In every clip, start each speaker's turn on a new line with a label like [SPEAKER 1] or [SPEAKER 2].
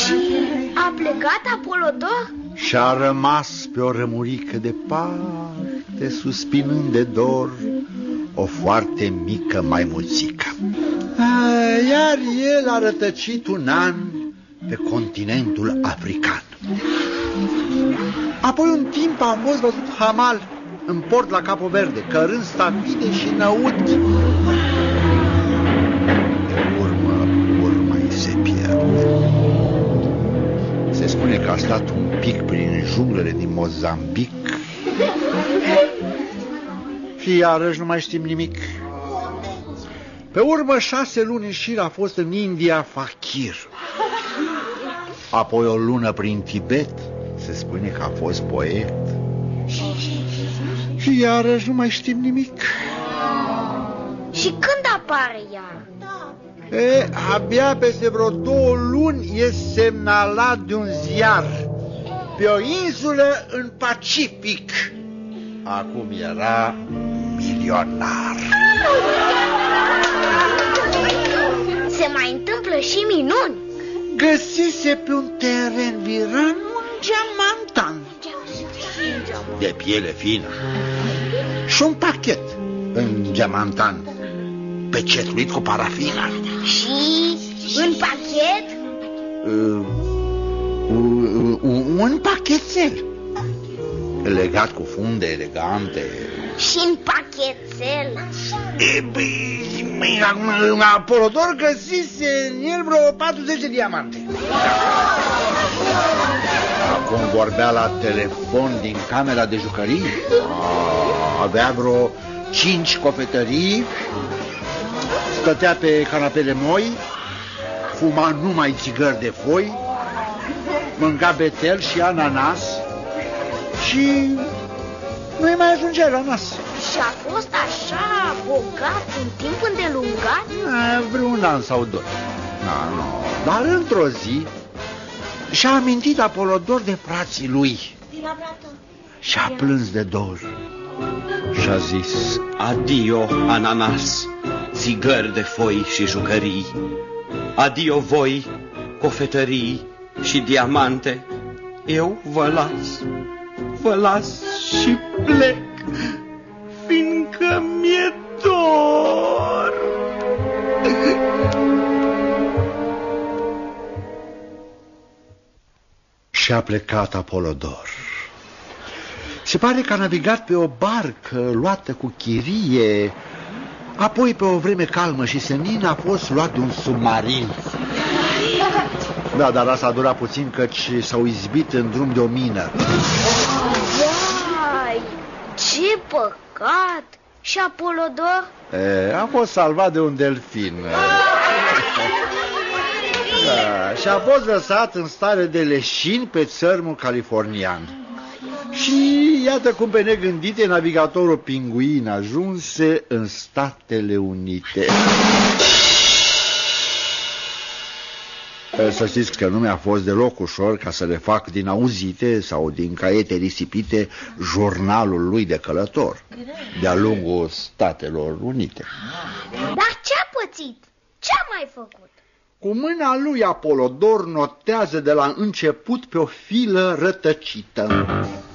[SPEAKER 1] Și a plecat Apolodor?
[SPEAKER 2] Și-a rămas pe o rămurică departe, suspinând de dor, o foarte mică maimuțică. Iar el a rătăcit un an pe continentul african. Apoi un timp a fost văzut hamal în port la Capo Verde, cărând stafide și năut. De urmă îi se pierde. Se spune că a stat un pic prin junglele din Mozambic și iarăși nu mai știm nimic. Pe urmă 6 luni în șir a fost în India fakir. Apoi o lună prin Tibet. Se spune că a fost poet. Și iarăși nu mai știm nimic.
[SPEAKER 1] Și când apare ea?
[SPEAKER 2] Abia peste vreo 2 luni e semnalat de un ziar pe o insulă în Pacific. Acum era milionar.
[SPEAKER 1] Se mai întâmplă și minuni.
[SPEAKER 2] Găsise pe un teren viran un geamantan de piele fină și un pachet în geamantan pecetuit cu parafină.
[SPEAKER 1] Și în pachet?
[SPEAKER 2] Un pachetel legat cu funde elegante.
[SPEAKER 1] Și în pachetel?
[SPEAKER 2] Apolodor găsise în el vreo 40 de diamante. Acum vorbea la telefon din camera de jucării. Avea vreo 5 cofetării. Stătea pe canapele moi. Fuma numai țigări de foi. Mânca betel și ananas. Și nu-i mai ajungea la nas.
[SPEAKER 1] Și a fost așa bogat în timp îndelungat?
[SPEAKER 2] Vreun an sau 2. Dar într-o zi și-a amintit Apolodor de frații lui. Și-a plâns de dor. Și-a zis:
[SPEAKER 3] adio, ananas, țigări de foi și jucării. Adio voi, cofetării și diamante. Eu vă las și plec, fiindcă mi-e dor.
[SPEAKER 2] Și-a plecat Apolodor. Se pare că a navigat pe o barcă luată cu chirie. Apoi, pe o vreme calmă și senină, a fost luat de un submarin. Da, dar asta a durat puțin, căci s-au izbit în drum de o mină.
[SPEAKER 1] Vai, ce păcat! Și Apolodor?
[SPEAKER 2] A fost salvat de un delfin. Da, și a fost lăsat în stare de leșin pe țărmul californian. Și iată cum pe negândite navigatorul Pinguin ajunse în Statele Unite. Să știți că nu mi-a fost deloc ușor ca să le fac din auzite sau din caiete risipite jurnalul lui de călător de-a lungul Statelor Unite.
[SPEAKER 1] Dar ce-a pățit? Ce-a mai făcut?
[SPEAKER 2] Cu mâna lui Apolodor notează de la început pe o filă rătăcită.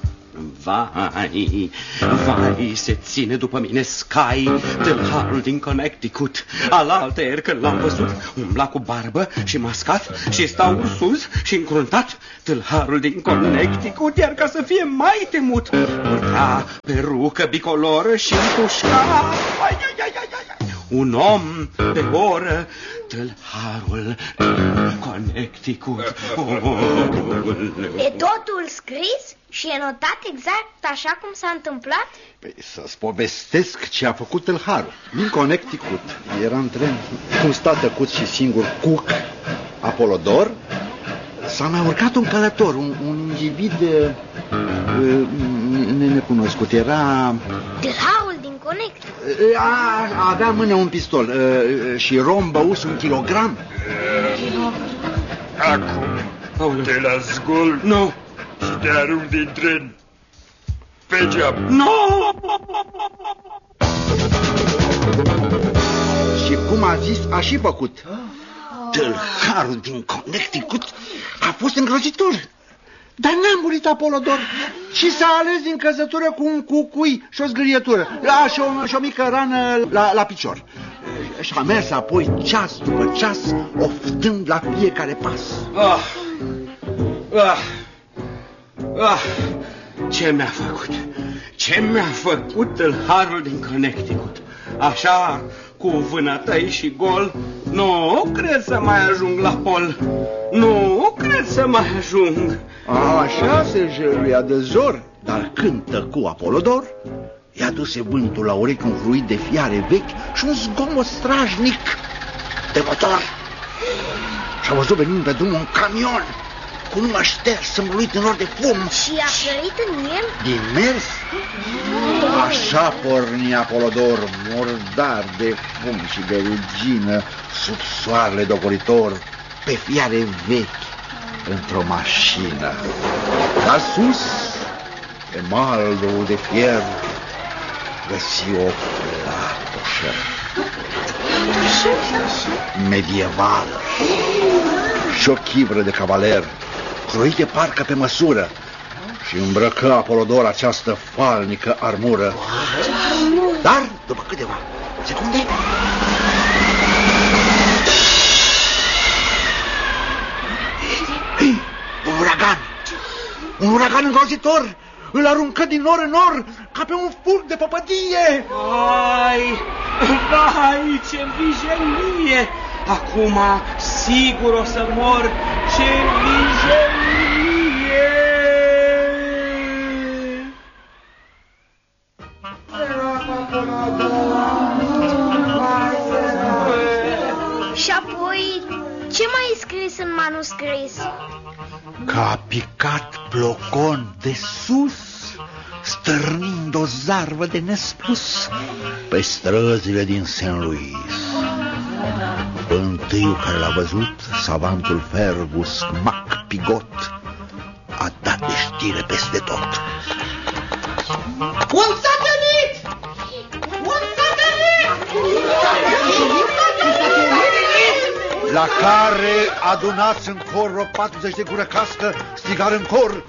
[SPEAKER 3] Vai, se ține după mine Sky, tâlharul din Connecticut. Alaltăieri când l-am văzut, umbla cu barbă și mascat și sta sus și încruntat. Tâlharul din Connecticut, iar ca să fie mai temut, purta perucă bicoloră și împușca un om pe oră. Tâlharul din Connecticut.
[SPEAKER 1] E totul scris? Și e notat exact așa cum s-a întâmplat?
[SPEAKER 2] Păi, să-ți povestesc ce a făcut tâlharul. Din Connecticut era în tren cum sta tăcut și singur Cook, Apolodor. S-a mai urcat un călător, un individ necunoscut. Era
[SPEAKER 1] tâlharul din Connecticut.
[SPEAKER 2] Avea în mână un pistol și rom băus 1 kilogram.
[SPEAKER 4] Acum te las gol.
[SPEAKER 3] Nu.
[SPEAKER 4] Și te arunc din tren. Pe geam.
[SPEAKER 3] Nu!
[SPEAKER 2] Și cum a zis, a și făcut. Tâlharul din Connecticut fost îngrozitor. Dar n-a murit Apolodor și s-a ales din căzătură cu un cucui și o zgârietură și o mică rană la picior. Și a mers apoi ceas după ceas, oftând la fiecare pas.
[SPEAKER 3] Ce mi-a făcut? Ce mi-a făcut tâlharul din Connecticut? Așa, cu vânătăi și gol, nu cred să mai ajung la pol. Nu cred să mai ajung.
[SPEAKER 2] Așa se jăruia de zor, dar când tăcu Apolodor, i-a duse vântul la urechi un fluid de fiare vechi și un zgomot strajnic de motor. Și-a văzut venind pe drum un camion cu număr șters învăluit în nor de fum.
[SPEAKER 1] Și a sărit în el?
[SPEAKER 2] Din mers? Așa porni Apolodor, murdar de fum și de rugină, sub soarele dogoritor, pe fiare vechi, într-o mașină. Dar sus, pe malul de fier, găsi o platoșă medievală și o chivră de cavaler, croite parcă pe măsură, și îmbrăcă Apolodor această falnică armură. Dar, după câteva secunde, un uragan îngrozitor îl aruncă din nor în nor ca pe un fulg de păpădie.
[SPEAKER 3] Vai, ce vijenie! Acum sigur o să mor. Ce vijenie!
[SPEAKER 1] Și apoi, ce mai e scris în manuscris?
[SPEAKER 2] Că a picat Plocon de sus, stârnind o zarvă de nespus pe străzile din Saint-Louis. Întâiul care l-a văzut, savantul Fergus Mac Pigot, a dat de știre peste tot.
[SPEAKER 5] Un satelit! Un satelit!
[SPEAKER 2] La care, adunați în cor vreo 40 de gură cască, strigară în cor: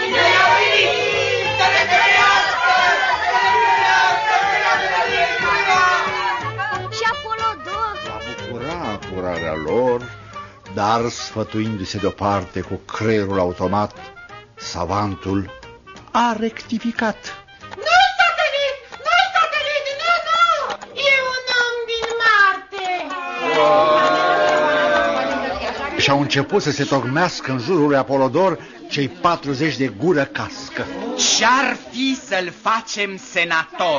[SPEAKER 1] Și Apolodor?
[SPEAKER 2] Va bucura apurarea lor, dar sfătuindu-se deoparte cu creierul automat, savantul a rectificat.
[SPEAKER 5] Nu-i satelit! Nu-i satelit! Nu! E un om din Marte!
[SPEAKER 2] Și-au început să se tocmească în jurul lui Apolodor cei 40 de gură cască.
[SPEAKER 6] Ce-ar fi să-l facem senator?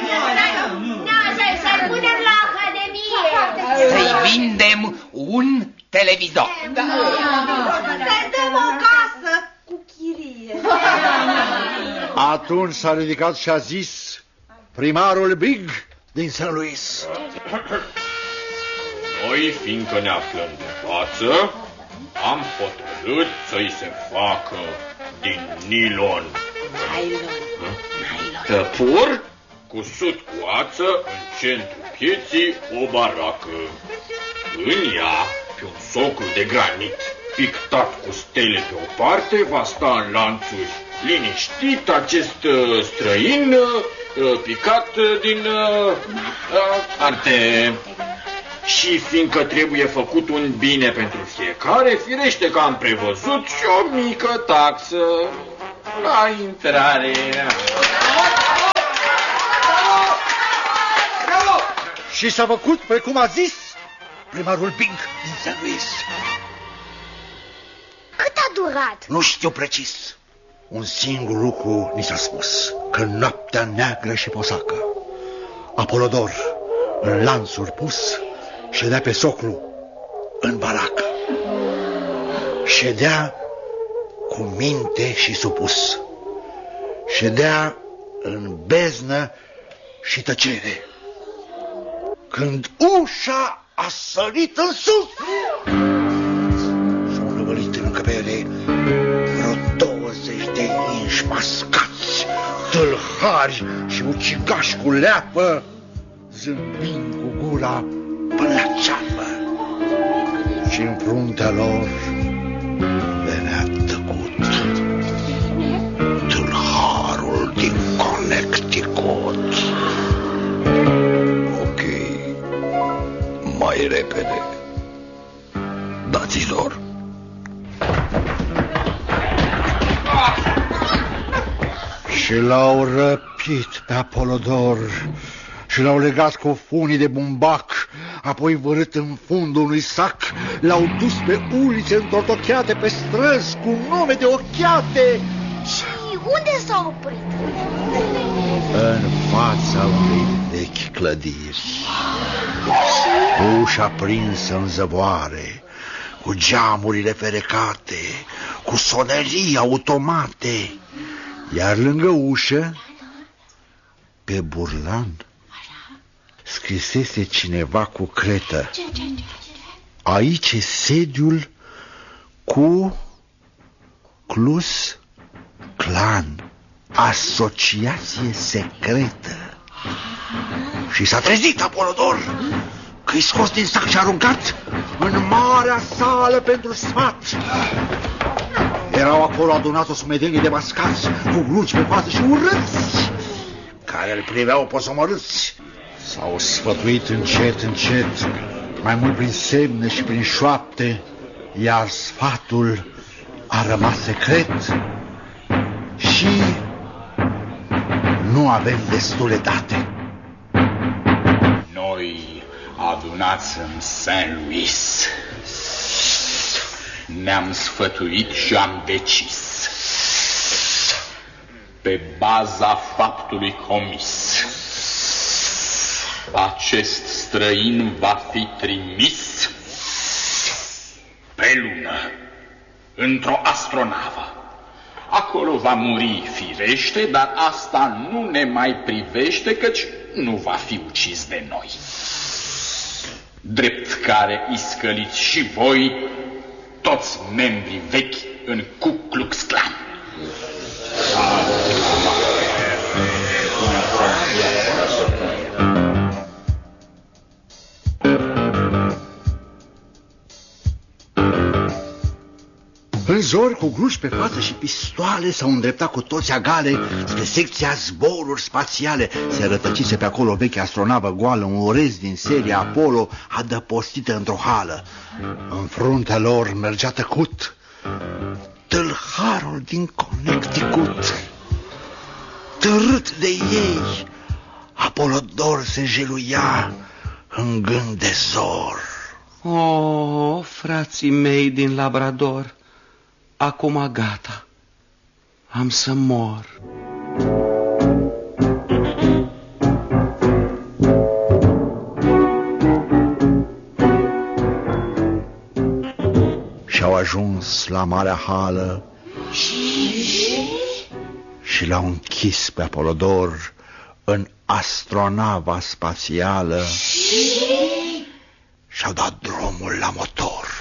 [SPEAKER 1] Să-l punem la Academie!
[SPEAKER 6] Să-i vindem un televizor.
[SPEAKER 5] Să-i dăm o casă cu chirie!
[SPEAKER 2] Atunci s-a ridicat și a zis primarul Big din Saint-Louis:
[SPEAKER 4] Noi, fiindcă ne aflăm de față, am hotărât să-i se facă din nilon. Tăpur, cusut cu ață, în centrul pieții o baracă. În ea, pe un soclu de granit, pictat cu stele pe o parte, va sta în lanțuri liniștit acest străin picat din arte. Și fiindcă trebuie făcut un bine pentru fiecare, firește că am prevăzut și o mică taxă la intrare.
[SPEAKER 2] Și s-a făcut precum a zis primarul Big din Saint-Louis.
[SPEAKER 1] Cât a durat?
[SPEAKER 2] Nu știu precis. Un singur lucru ni s-a spus: că noaptea neagră și posacă, Apolodor, în lanțuri pus, ședea pe soclu în baracă. Ședea cu minte și supus. Ședea în beznă și tăcere, când ușa a sărit în sus și-au năvălit în încăpere vreo 20 de inși mascați, tâlhari și ucigași cu leapă, zâmbind cu gura până la ceapă. Și în fruntea lor venea Și l-au răpit pe Apolodor și l-au legat cu funii de bumbac, apoi vărât în fundul unui sac, l-au dus pe ulițe întortocheate, pe străzi cu nume de ochiate.
[SPEAKER 1] Și unde s-a oprit?
[SPEAKER 2] În fața unei vechi clădiri, ușa prinsă în zăvoare, cu geamurile ferecate, cu sonerii automate, iar lângă ușă, pe burlan, scrisese cineva cu cretă: aici e sediul Ku Klux Klan, asociație secretă. Și s-a trezit Apolodor, că-i scos din sac și aruncat în marea sală pentru sfat. Erau acolo adunat o sumedenie de mascați, cu gluci pe față și urâți, care îl priveau posomorâți. S-au sfătuit încet, încet, mai mult prin semne și prin șoapte, iar sfatul a rămas secret și nu avem destule date.
[SPEAKER 6] Noi, adunați în Saint-Louis, ne-am sfătuit și am decis, pe baza faptului comis, acest străin va fi trimis pe lună, într-o astronavă. Acolo va muri firește, dar asta nu ne mai privește, căci nu va fi ucis de noi. Drept care iscăliți și voi, toți membrii vechi în Ku Klux Klan.
[SPEAKER 2] În zori, cu gluși pe față și pistoale, s-au îndreptat cu toți agale spre secția zboruri spațiale. Se rătăcise pe acolo o veche astronavă goală, un orez din seria Apollo, adăpostită într-o hală. În fruntea lor mergea tăcut tâlharul din Connecticut. Târât de ei, Apolodor se jeluia în gând de zor.
[SPEAKER 3] O, frații mei din Labrador, acum gata, am să mor.
[SPEAKER 2] Și-au ajuns la marea hală și l-au închis pe Apolodor în astronava spațială și-au dat drumul la motor.